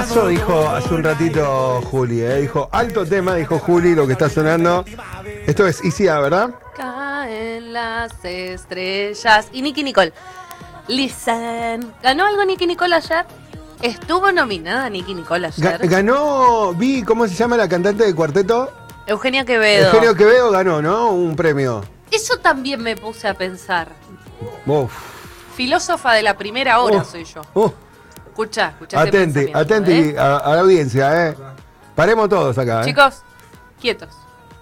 Temazo, dijo hace un ratito Juli, dijo alto tema, dijo Juli, lo que está sonando. Esto es ICA, ¿verdad? Caen las estrellas. Y Nicki Nicole. Listen. ¿Ganó algo Nicki Nicole ayer? ¿Estuvo nominada Nicki Nicole ayer? Ganó, ¿cómo se llama la cantante de cuarteto? Eugenia Quevedo. Eugenio Quevedo ganó, ¿no? Un premio. Eso también me puse a pensar. Uf. Filósofa de la primera hora soy yo. Escuchá Atenti a la audiencia, Paremos todos acá, Chicos, quietos.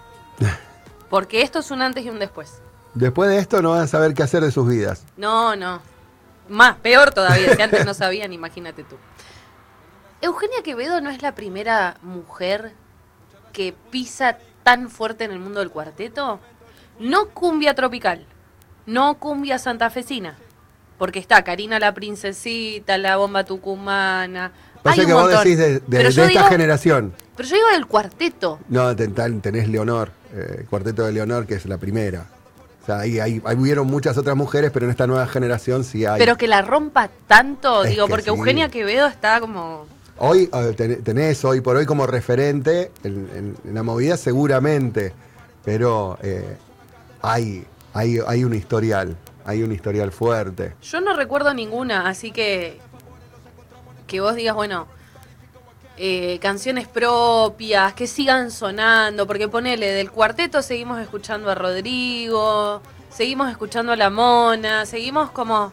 Porque esto es un antes y un después. Después de esto no van a saber qué hacer de sus vidas. No. Más, peor todavía. Si antes no sabían, imagínate tú. Eugenia Quevedo no es la primera mujer que pisa tan fuerte en el mundo del cuarteto. No cumbia tropical, no cumbia santafesina. Porque está Karina la Princesita, la Bomba Tucumana. Pasa que vos decís de esta generación. Pero yo digo del cuarteto. No, tenés Leonor, el cuarteto de Leonor, que es la primera. O sea, ahí hubieron muchas otras mujeres, pero en esta nueva generación sí hay. Pero que la rompa tanto, Es digo, que porque sí. Eugenia Quevedo está como... Hoy tenés hoy por hoy como referente en la movida seguramente, pero hay un historial. Hay un historial fuerte. Yo no recuerdo ninguna, así que vos digas, bueno, canciones propias, que sigan sonando, porque ponele, del cuarteto seguimos escuchando a Rodrigo, seguimos escuchando a La Mona, seguimos como...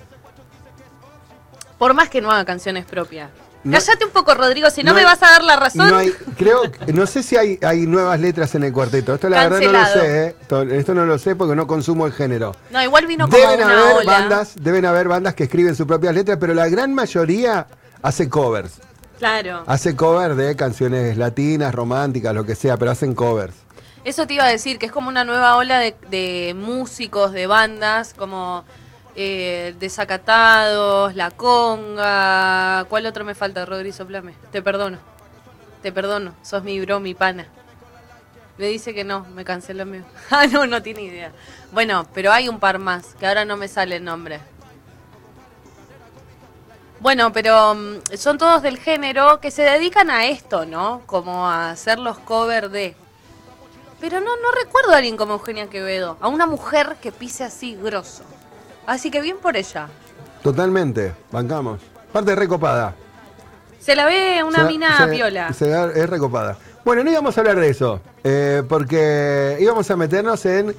Por más que no haga canciones propias. Cállate un poco, Rodrigo, si no me vas a dar la razón. No sé si hay nuevas letras en el cuarteto. Esto la verdad no lo sé, Esto no lo sé porque no consumo el género. No, igual vino como una ola. Deben haber bandas que escriben sus propias letras, pero la gran mayoría hace covers. Claro. Hace covers de canciones latinas, románticas, lo que sea, pero hacen covers. Eso te iba a decir, que es como una nueva ola de músicos, de bandas, como... Desacatados, La Conga. ¿Cuál otro me falta, Rodrigo? Soplame. Te perdono, sos mi bro, mi pana. Me dice que no, me canceló mío. No tiene idea. Bueno, pero hay un par más, que ahora no me sale el nombre. Bueno, pero son todos del género que se dedican a esto, ¿no? Como a hacer los covers de... Pero no recuerdo a alguien como Eugenia Quevedo, a una mujer que pise así grosso. Así que bien por ella. Totalmente, bancamos. Parte recopada. Se la ve una mina piola. Es recopada. Bueno, no íbamos a hablar de eso, porque íbamos a meternos en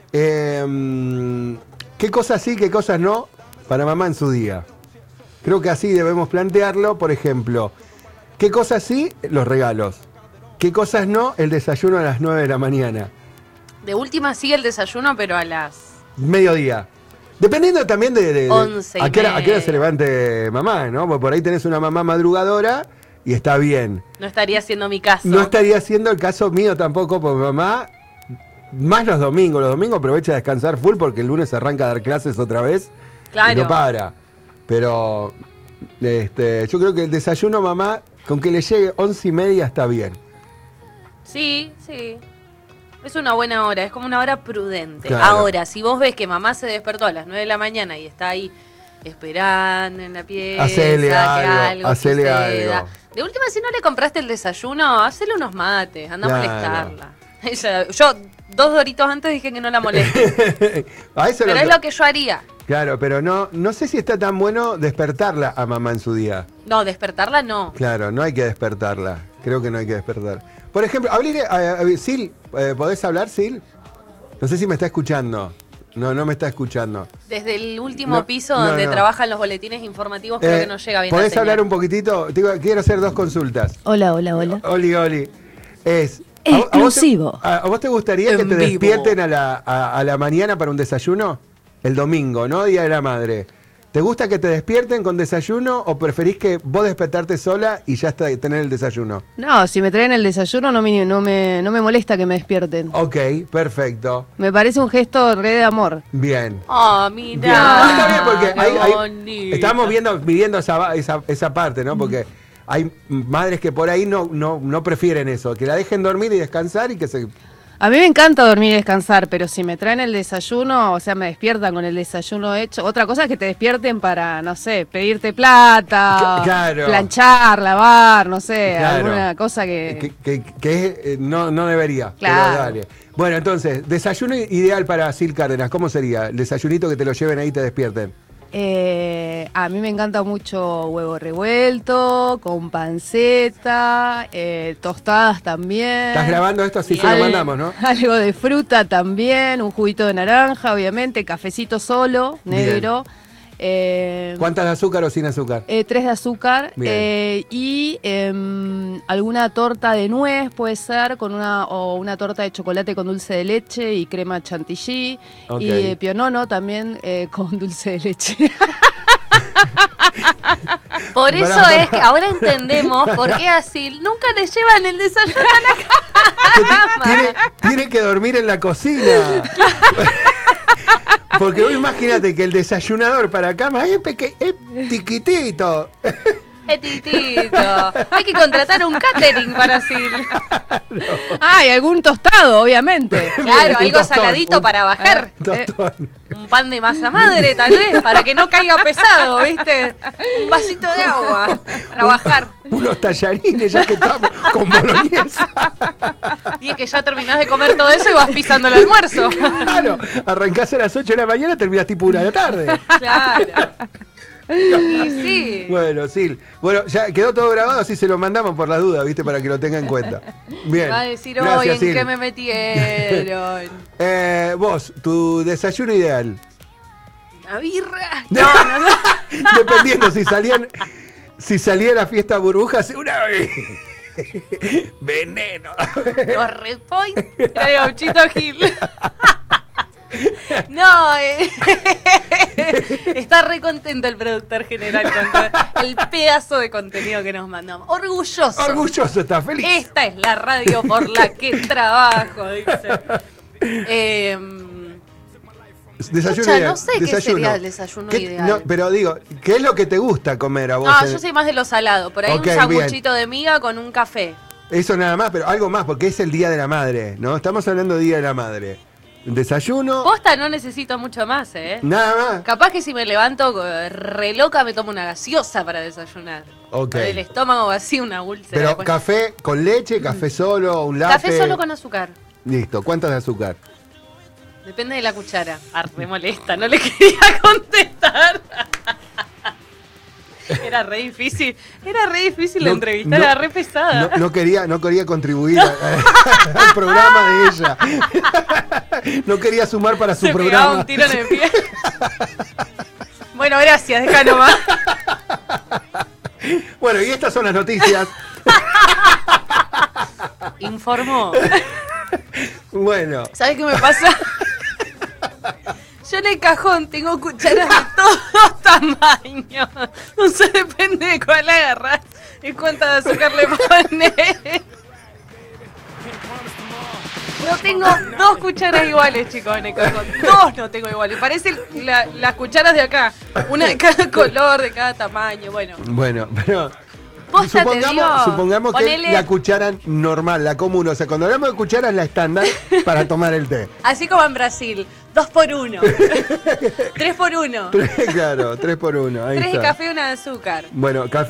qué cosas sí, qué cosas no para mamá en su día. Creo que así debemos plantearlo. Por ejemplo, qué cosas sí, los regalos. Qué cosas no, el desayuno a las 9 de la mañana. De última sí el desayuno, pero a las... mediodía. Dependiendo también de 11 a qué hora se levante mamá, ¿no? Porque por ahí tenés una mamá madrugadora y está bien. No estaría siendo mi caso. No estaría siendo el caso mío tampoco, porque mamá, más los domingos. Los domingos aprovecha a descansar full porque el lunes arranca a dar clases otra vez. Claro. Y no para. Pero yo creo que el desayuno mamá, con que le llegue 11:30 está bien. Sí. Es una buena hora, es como una hora prudente. Claro. Ahora, si vos ves que mamá se despertó a las 9 de la mañana y está ahí esperando en la pieza, Hacele algo algo. De última, si no le compraste el desayuno, hacele unos mates, anda Claro. a molestarla. Yo 2 horitos antes dije que no la moleste. Pero es lo que yo haría. Claro, pero no sé si está tan bueno despertarla a mamá en su día. No, despertarla no. Claro, no hay que despertarla. Creo que no hay que despertar. Por ejemplo, Sil, ¿podés hablar, Sil? No sé si me está escuchando. No me está escuchando. Desde el último piso donde trabajan los boletines informativos creo que no llega bien. ¿Podés hablar un poquitito? Quiero hacer 2 consultas. Hola. Oli. Exclusivo. ¿A vos te gustaría que te despierten a la mañana para un desayuno? El domingo, ¿no? Día de la Madre. ¿Te gusta que te despierten con desayuno o preferís que vos despertarte sola y ya tener el desayuno? No, si me traen el desayuno no me molesta que me despierten. Ok, perfecto. Me parece un gesto re de amor. Bien. Oh, mira. Bien. Está bien porque Qué bonito. estamos viviendo esa parte, ¿no? Porque hay madres que por ahí no prefieren eso, que la dejen dormir y descansar y que se... A mí me encanta dormir y descansar, pero si me traen el desayuno, o sea, me despiertan con el desayuno hecho. Otra cosa es que te despierten para, no sé, pedirte plata, claro, planchar, lavar, no sé, claro, alguna cosa que no debería. Claro. Pero dale. Bueno, entonces, desayuno ideal para Sil Cárdenas, ¿cómo sería? El desayunito que te lo lleven ahí y te despierten. A mí me encanta mucho huevo revuelto, con panceta, tostadas también. ¿Estás grabando esto? Así se lo mandamos, ¿no? Algo de fruta también, un juguito de naranja, obviamente, cafecito solo, negro. ¿Cuántas de azúcar o sin azúcar? 3 de azúcar. Y alguna torta de nuez puede ser, o una torta de chocolate con dulce de leche y crema chantilly. Okay. Y de pionono también con dulce de leche. Por eso es que ahora entendemos por qué a Sil nunca le llevan el desayuno a la cama. Tiene que dormir en la cocina. Porque vos imagínate que el desayunador para cama es tiquitito. Es titito. Hay que contratar un catering para Sil. No. Ah, y algún tostado, obviamente. Claro, Un algo tostón, saladito para bajar. Tostón. Un pan de masa madre, tal vez, para que no caiga pesado, ¿viste? Un vasito de agua para bajar. Unos tallarines, ya que estamos con boloñesa. Y es que ya terminás de comer todo eso y vas pisando el almuerzo. Claro, arrancás a las 8 de la mañana, terminás tipo 1 de la tarde. Claro. Y sí. Bueno, Sil. Bueno, ya quedó todo grabado, así se lo mandamos por la duda, ¿viste? Para que lo tenga en cuenta. Bien. Va a decir, Gracias, hoy, ¿en Sil. qué me metieron? Vos, tu desayuno ideal. ¿Una birra? No. Dependiendo, si salía la fiesta burbujas, una veneno. Los Red Point. Era de Gauchito Gil. No, está re contento el productor general con el pedazo de contenido que nos mandamos. Orgulloso. Orgulloso, está feliz. Esta es la radio por la que trabajo, dice. Desayuno Escucha, ideal. no sé qué sería el desayuno ideal. No, pero digo, ¿qué es lo que te gusta comer a vos? No, yo soy más de lo salado. Por ahí Ok, un sanguchito de miga con un café. Eso nada más, pero algo más, porque es el Día de la Madre, ¿no? Estamos hablando de Día de la Madre. Desayuno. Posta, no necesito mucho más, ¿eh? Nada más. Capaz que si me levanto re loca me tomo una gaseosa para desayunar. Ok. Con el estómago vacío, una úlcera. Pero después. café con leche, café solo, un latte. Café solo con azúcar. Listo. ¿Cuántas de azúcar? Depende de la cuchara. Arre molesta, no le quería contestar. Era re difícil la entrevista, era re pesada. No quería contribuir al programa de ella. No quería sumar para su Se programa. pegaba un tiro en el pie. Bueno, gracias, deja nomás. Bueno, y estas son las noticias. Informó. Bueno. ¿Sabes qué me pasa? Yo en el cajón tengo cucharas de todos tamaños. No sé, depende de cuál agarras y cuánta de azúcar le pones. No tengo 2 cucharas iguales, chicos, en el cajón. 2 no tengo iguales. Parecen las cucharas de acá. Una de cada color, de cada tamaño. Bueno, pero posta, te digo, supongamos que ponele- la cuchara normal, la común, o sea, cuando hablamos de cuchara es la estándar para tomar el té. Así como en Brasil, 2 por 1. 3 por 1. Claro, 3 por 1. Ahí 3 de está. café y 1 de azúcar. Bueno, café.